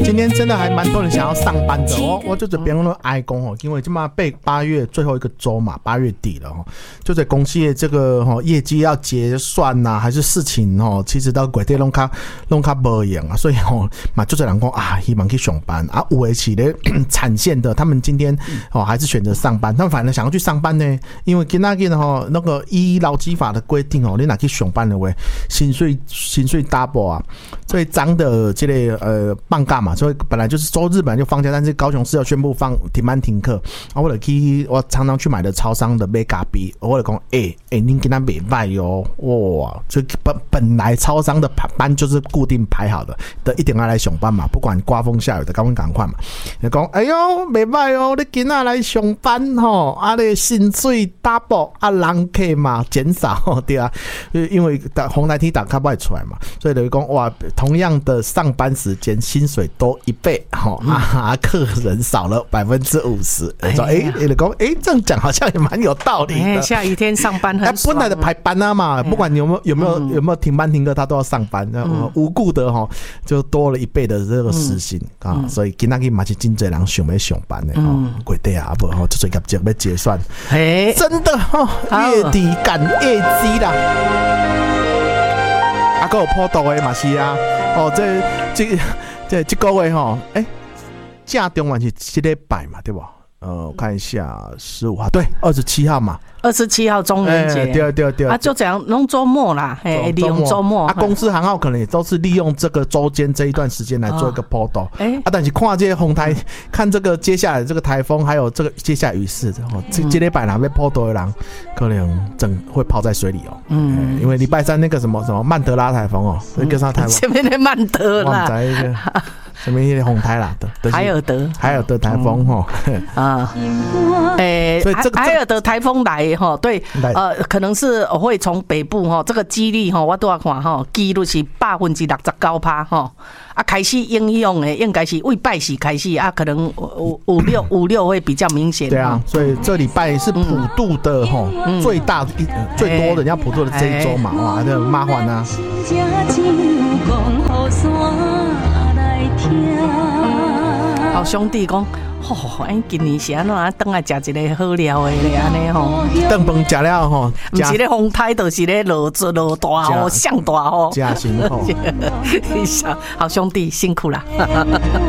今天真的还蛮多人想要上班的哦。我就这边都哀公哦，因为这么8月最后一个周嘛，8月底了哦，就在公司的这个业绩要结算呐，还是事情哦，其实到月底拢较无用啊，所以嘛就这人讲啊，希望去上班啊，有的是咧产线的，他们今天还是选择上班，他们反而想要去上班呢，因为今仔日那个依劳基法的规定你哪去上班的话，薪水 double 啊，最脏的这类放假嘛，所以本来就是周日本来就放假，但是高雄市要宣布停班停课啊，我常常去买的超商的买咖啡，我就讲您今天袂歹哟，哇，所以本来超商的班就是固定排好的一定要来上班嘛，不管刮风下雨的，赶快嘛，你讲哎呦袂歹哦，你今仔来上班吼，啊你薪水 double 啊，人客嘛减少对啊，因为红台梯打卡不会出来嘛，所以等于讲哇，同样的上班时间薪水多1倍客人少了50%，你讲这样讲好像也蛮有道理的。 下雨天上班很爽， 本来的排班啊嘛，不管你有没有停班停课，他都要上班，无故的就多了1倍的这个时薪啊，所以今仔日嘛是真侪人想要上班的月底啊，不就业绩要结算，真的月底赶业绩啦。还有报道的嘛是啊，这个月正中晚是这礼拜嘛，对不？我看一下15号，对，27号嘛 ，27号中元节， 对啊，就这样弄周末啦，利用周末啊，公司行号可能也都是利用这个周间这一段时间来做一个报道，但是看这些红台，看这个接下来这个台风，还有这个接下来雨势，这礼拜人要报道的人，可能会泡在水里因为礼拜三那个什么曼德拉台风那个啥台风， 前面的曼德拉， 在一个什么红台啦的， 海尔德台风所以这个海尔德台风来对，可能是会从北部这个几率我都要看几率是69%啊，开始应用的应该是为拜四开始啊，可能5、6会比较明显。 对啊，所以这礼拜是普渡的最大最多人家普渡的这一周嘛，哇，这麻烦啊。 好兄弟讲，今年是安怎等来食一个好料的咧，安尼顿饭食了不是咧风台，就是咧落大上大真辛苦。 好兄弟辛苦啦。